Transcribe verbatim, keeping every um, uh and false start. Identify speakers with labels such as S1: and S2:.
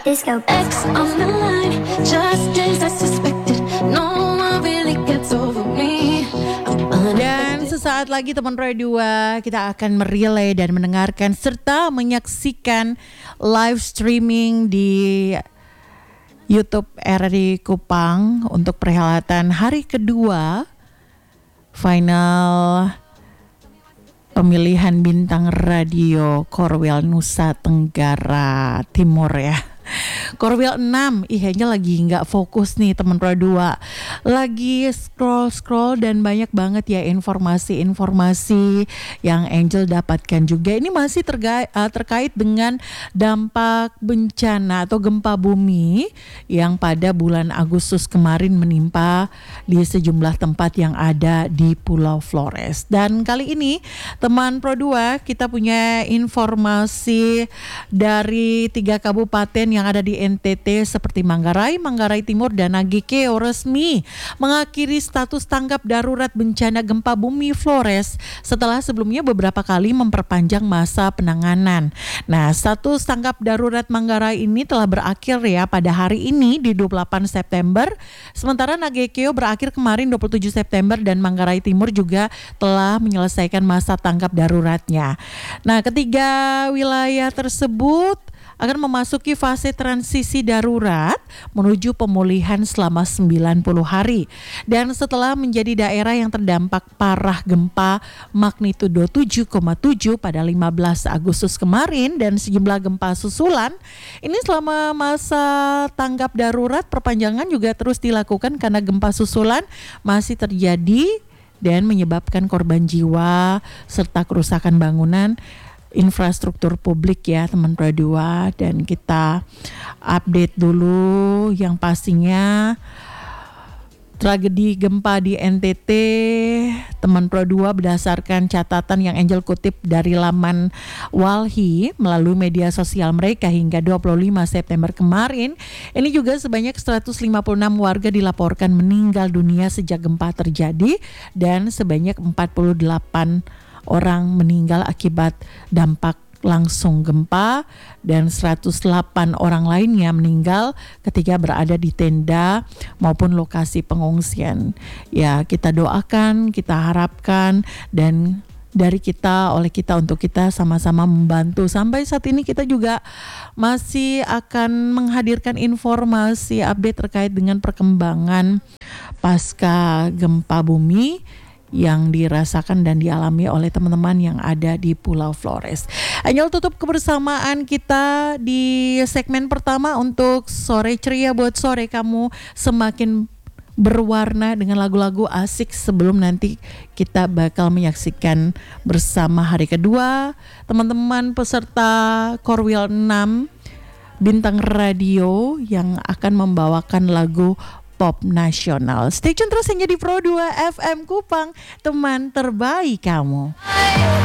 S1: Let's go.
S2: X on the line, just as I suspected. No one really gets over me.
S3: Dan sesaat lagi teman Roy dua kita akan merelay dan mendengarkan serta menyaksikan live streaming di YouTube R R I Kupang untuk perhelatan hari kedua final pemilihan bintang radio Korwil Nusa Tenggara Timur ya. Korwil enam, ihnya lagi nggak fokus nih teman Pro dua. Lagi scroll-scroll dan banyak banget ya informasi-informasi yang Angel dapatkan juga. Ini masih terga- uh, terkait dengan dampak bencana atau gempa bumi yang pada bulan Agustus kemarin menimpa di sejumlah tempat yang ada di Pulau Flores. Dan kali ini teman Pro dua kita punya informasi dari tiga kabupaten yang ada di N T T seperti Manggarai, Manggarai Timur, dan Nagekeo resmi mengakhiri status tanggap darurat bencana gempa bumi Flores setelah sebelumnya beberapa kali memperpanjang masa penanganan. Nah, status tanggap darurat Manggarai ini telah berakhir ya pada hari ini di dua puluh delapan September, sementara Nagekeo berakhir kemarin dua puluh tujuh September dan Manggarai Timur juga telah menyelesaikan masa tanggap daruratnya. Nah, ketiga wilayah tersebut akan memasuki fase transisi darurat menuju pemulihan selama sembilan puluh hari. Dan setelah menjadi daerah yang terdampak parah gempa magnitudo tujuh koma tujuh pada lima belas Agustus kemarin dan sejumlah gempa susulan, ini selama masa tanggap darurat perpanjangan juga terus dilakukan karena gempa susulan masih terjadi dan menyebabkan korban jiwa serta kerusakan bangunan infrastruktur publik ya teman Pro dua. Dan kita update dulu yang pastinya tragedi gempa di N T T teman Pro dua berdasarkan catatan yang Angel kutip dari laman Walhi melalui media sosial mereka hingga dua puluh lima September kemarin, ini juga sebanyak seratus lima puluh enam warga dilaporkan meninggal dunia sejak gempa terjadi dan sebanyak empat puluh delapan orang meninggal akibat dampak langsung gempa dan seratus delapan orang lainnya meninggal ketika berada di tenda maupun lokasi pengungsian. Ya, kita doakan, kita harapkan dan dari kita, oleh kita, untuk kita sama-sama membantu. Sampai saat ini kita juga masih akan menghadirkan informasi update terkait dengan perkembangan pasca gempa bumi yang dirasakan dan dialami oleh teman-teman yang ada di Pulau Flores. Angel tutup kebersamaan kita di segmen pertama untuk sore ceria buat sore kamu semakin berwarna dengan lagu-lagu asik sebelum nanti kita bakal menyaksikan bersama hari kedua teman-teman peserta Korwil enam bintang radio yang akan membawakan lagu pop nasional. Stay tune terus hanya di Pro dua F M Kupang, teman terbaik kamu.